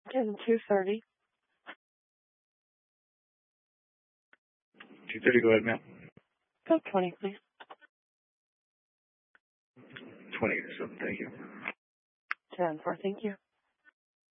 And 230. 230, go ahead, ma'am. Go 20, please. 20, so thank you. 10-4, thank you.